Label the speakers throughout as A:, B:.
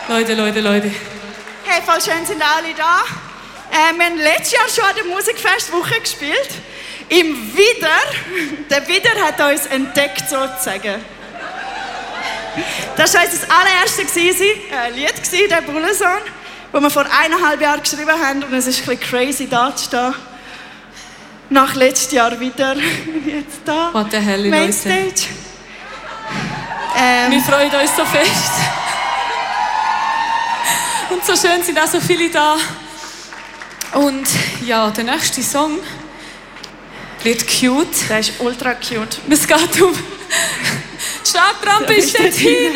A: Leute.
B: Hey, voll schön sind alle da. Wir haben letztes Jahr schon an der Musikfestwoche gespielt. Im Wieder, der Wieder hat uns entdeckt sozusagen. Das war unser allererstes Lied, der Bullensong, das wir vor 1,5 Jahren geschrieben haben. Und es ist ein bisschen crazy, da zu stehen. Nach letztes Jahr wieder. Jetzt da.
A: What the hell,
B: Mainstage.
A: Leute. Wir freuen uns so fest. Und so schön sind auch so viele da. Und ja, der nächste Song wird cute.
B: Der ist ultra cute.
A: Es geht um... Die Startrampe ist dort hinten!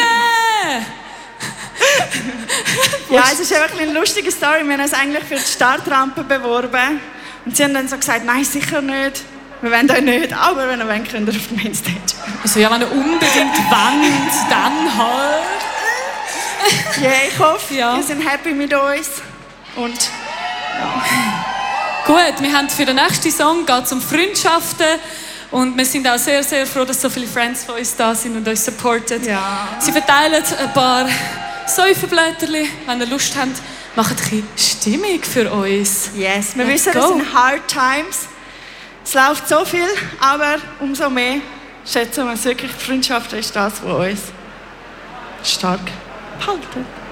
B: Ja, es ist einfach eine lustige Story. Wir haben uns eigentlich für die Startrampe beworben. Und sie haben dann so gesagt, nein, sicher nicht. Wir wollen euch nicht, aber wenn ihr wollt, könnt ihr auf die Mainstage.
A: Also ja, wenn ihr unbedingt wollt, dann halt.
B: Ja, ich hoffe,
A: ja.
B: ihr seid happy mit uns. Und ja.
A: Gut, wir haben für den nächsten Song geht's um Freundschaften. Und wir sind auch sehr, sehr froh, dass so viele Friends von uns da sind und uns supporten.
B: Ja.
A: Sie verteilen ein paar Säufenblätterchen. Wenn ihr Lust habt, macht ein bisschen Stimmung für uns.
B: Yes, wir
A: Let's
B: wissen,
A: go.
B: es sind hard times. Es läuft so viel, aber umso mehr schätzen wir es wirklich. Die Freundschaft ist das, was uns stark hält.